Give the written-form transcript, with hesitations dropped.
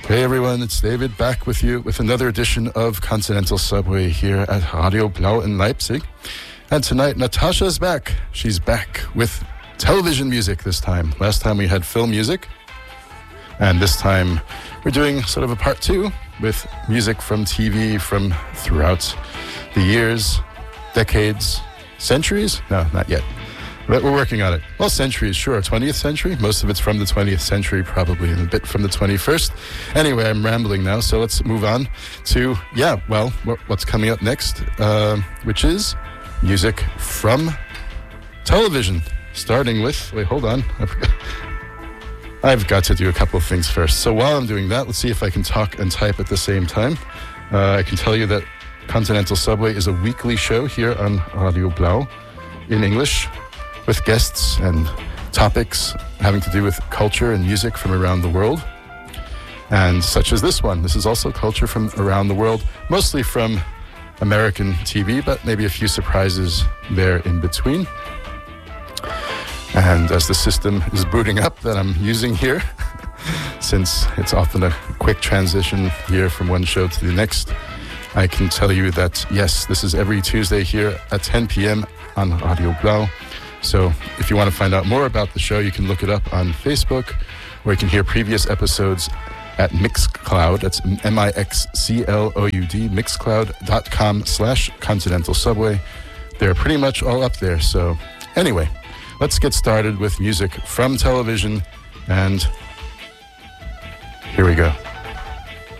Hey everyone, it's David back with you with another edition of Continental Subway here at Radio Blau in Leipzig. And tonight, Natasha's back. She's back with television music this time. Last time we had film music. And this time we're doing sort of a part two with music from TV from throughout the years, decades, centuries? No, not yet. But we're working on it. Well, centuries, sure. 20th century. Most of it's from the 20th century, probably, and a bit from the 21st. Anyway, I'm rambling now, so let's move on to, what's coming up next, which is music from television. Starting with, hold on. I've got to do a couple of things first. So while I'm doing that, let's see if I can talk and type at the same time. I can tell you that Continental Subway is a weekly show here on Radio Blau in English, with guests and topics having to do with culture and music from around the world. And such as this one. This is also culture from around the world, mostly from American TV, but maybe a few surprises there in between. And as the system is booting up that I'm using here, since it's often a quick transition here from one show to the next, I can tell you that, yes, this is every Tuesday here at 10 p.m. on Radio Blau. So if you want to find out more about the show, you can look it up on Facebook, or you can hear previous episodes at Mixcloud. That's MIXCLOUD, mixcloud.com/Continental Subway. They're pretty much all up there. So anyway, let's get started with music from television, and here we go.